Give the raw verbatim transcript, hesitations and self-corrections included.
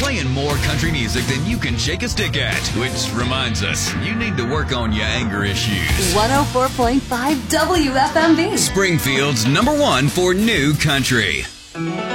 playing more country music than you can shake a stick at, which reminds us, you need to work on your anger issues. one oh four point five W F M B. Springfield's number one for new country.